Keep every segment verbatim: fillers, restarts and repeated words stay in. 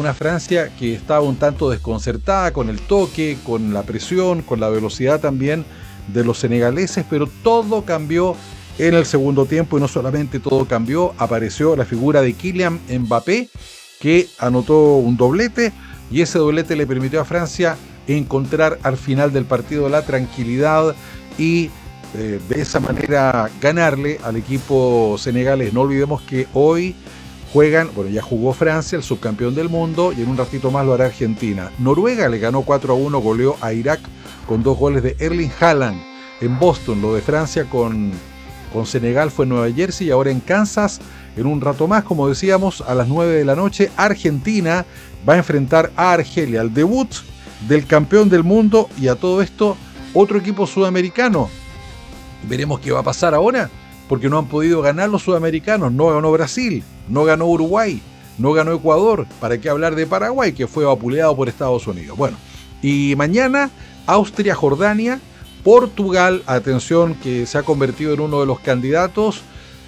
una Francia que estaba un tanto desconcertada con el toque, con la presión, con la velocidad también de los senegaleses, pero todo cambió en el segundo tiempo y no solamente todo cambió, apareció la figura de Kylian Mbappé, que anotó un doblete y ese doblete le permitió a Francia encontrar al final del partido la tranquilidad y eh, de esa manera ganarle al equipo senegalés. No olvidemos que hoy juegan, bueno, ya jugó Francia, el subcampeón del mundo, y en un ratito más lo hará Argentina. Noruega le ganó cuatro a uno, goleó a Irak con dos goles de Erling Haaland en Boston. Lo de Francia con, con Senegal fue en Nueva Jersey y ahora en Kansas. En un rato más, como decíamos, a las nueve de la noche, Argentina va a enfrentar a Argelia, el debut del campeón del mundo, y a todo esto otro equipo sudamericano. Veremos qué va a pasar ahora, porque no han podido ganar los sudamericanos. No ganó Brasil, no ganó Uruguay, no ganó Ecuador. ¿Para qué hablar de Paraguay, que fue vapuleado por Estados Unidos? Bueno, y mañana Austria, Jordania, Portugal, atención, que se ha convertido en uno de los candidatos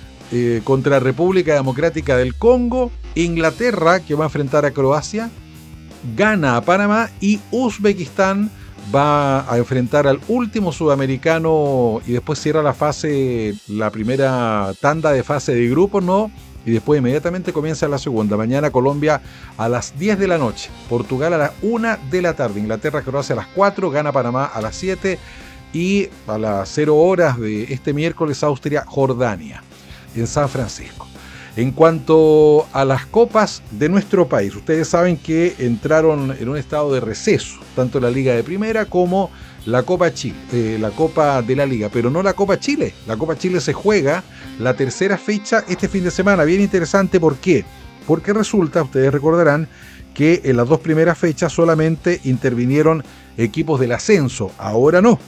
eh, contra República Democrática del Congo, Inglaterra, que va a enfrentar a Croacia, Ghana a Panamá, y Uzbekistán va a enfrentar al último sudamericano, y después cierra la fase, la primera tanda de fase de grupos, ¿no? Y después inmediatamente comienza la segunda. Mañana Colombia a las diez de la noche, Portugal a las una de la tarde, Inglaterra, Croacia a las cuatro, Ghana, Panamá a las siete, y a las cero horas de este miércoles Austria, Jordania, en San Francisco. En cuanto a las copas de nuestro país, ustedes saben que entraron en un estado de receso, tanto la Liga de Primera como la Copa Chile, eh, la Copa de la Liga, pero no la Copa Chile. La Copa Chile se juega la tercera fecha este fin de semana. Bien interesante, ¿por qué? Porque resulta, ustedes recordarán, que en las dos primeras fechas solamente intervinieron equipos del ascenso. Ahora no.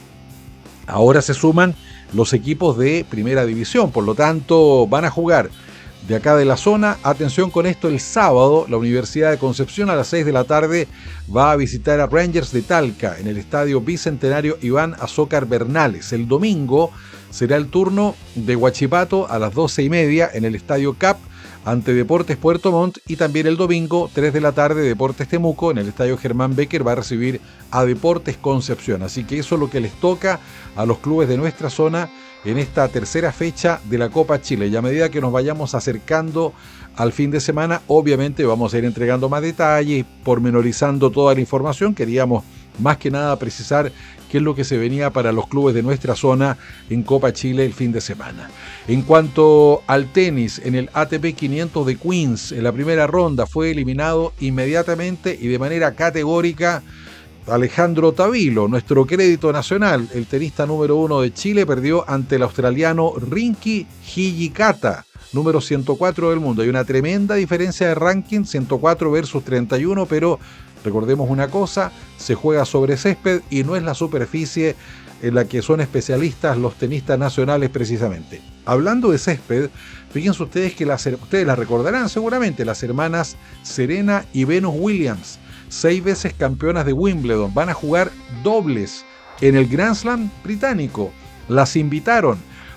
Ahora se suman los equipos de Primera División, por lo tanto van a jugar de acá de la zona. Atención con esto, el sábado la Universidad de Concepción a las seis de la tarde va a visitar a Rangers de Talca en el Estadio Bicentenario Iván Azócar Bernales. El domingo será el turno de Huachipato a las doce y media en el Estadio Cap ante Deportes Puerto Montt, y también el domingo tres de la tarde Deportes Temuco en el Estadio Germán Becker va a recibir a Deportes Concepción. Así que eso es lo que les toca a los clubes de nuestra zona en esta tercera fecha de la Copa Chile. Y a medida que nos vayamos acercando al fin de semana, obviamente vamos a ir entregando más detalles, pormenorizando toda la información. Queríamos más que nada precisar qué es lo que se venía para los clubes de nuestra zona en Copa Chile el fin de semana. En cuanto al tenis, en el A T P quinientos de Queens, en la primera ronda fue eliminado inmediatamente y de manera categórica Alejandro Tavilo, nuestro crédito nacional. El tenista número uno de Chile perdió ante el australiano Rinky Hijikata, número ciento cuatro del mundo. Hay una tremenda diferencia de ranking, ciento cuatro versus treinta y uno, pero recordemos una cosa, se juega sobre césped y no es la superficie en la que son especialistas los tenistas nacionales precisamente. Hablando de césped, fíjense ustedes que las, ustedes las recordarán seguramente, las hermanas Serena y Venus Williams, seis veces campeonas de Wimbledon, van a jugar dobles en el Grand Slam británico. Las invitaron,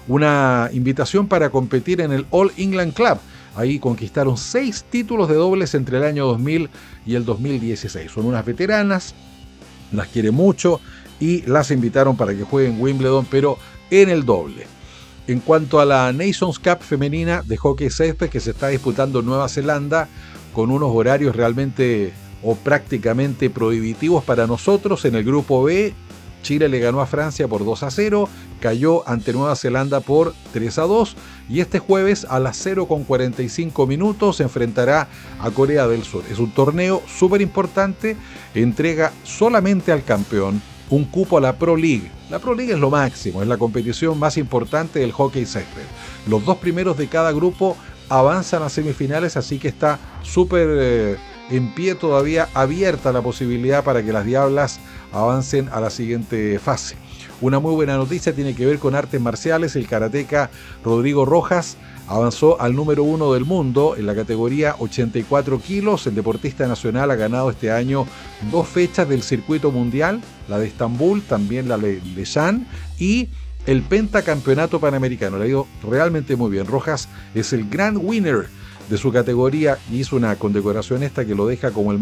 una invitación para competir en el All England Club. Ahí conquistaron seis títulos de dobles entre el año dos mil y el dos mil dieciséis. Son unas veteranas, las quiere mucho y las invitaron para que jueguen Wimbledon, pero en el doble. En cuanto a la Nations Cup femenina de hockey césped, que se está disputando en Nueva Zelanda con unos horarios realmente o prácticamente prohibitivos para nosotros, en el grupo B, Chile le ganó a Francia por dos a cero, cayó ante Nueva Zelanda por tres a dos, y este jueves a las cero con cuarenta y cinco minutos se enfrentará a Corea del Sur. Es un torneo súper importante, entrega solamente al campeón un cupo a la Pro League. La Pro League es lo máximo, es la competición más importante del hockey césped. Los dos primeros de cada grupo avanzan a semifinales, así que está súper eh, en pie, todavía abierta la posibilidad para que las Diablas avancen a la siguiente fase. Una muy buena noticia tiene que ver con artes marciales. El karateca Rodrigo Rojas avanzó al número uno del mundo en la categoría ochenta y cuatro kilos. El deportista nacional ha ganado este año dos fechas del circuito mundial, la de Estambul, también la de Lechán y el pentacampeonato panamericano. Le ha ido realmente muy bien. Rojas es el grand winner de su categoría y hizo una condecoración esta que lo deja como el